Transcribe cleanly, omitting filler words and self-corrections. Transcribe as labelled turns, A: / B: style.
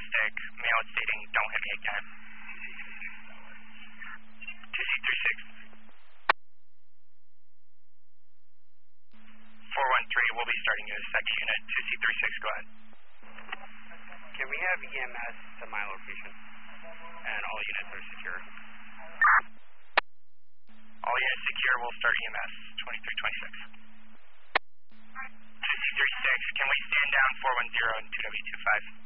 A: domestic, male stating, don't hit me again. 2C36. 413, we'll be starting you as sex unit. 2C36, go ahead.
B: Can we have EMS to my location? And all units are secure.
A: All units secure, we'll start EMS. 2326. 2C36, can we stand down 410 and 2W25?